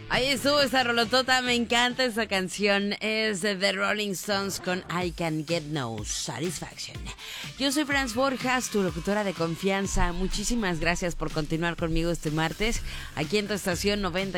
Ahí estuvo esa rolotota, me encanta esa canción. Es de The Rolling Stones con I Can Get No Satisfaction. Yo soy Franz Borjas, tu locutora de confianza. Muchísimas gracias por continuar conmigo este martes aquí en tu estación 90.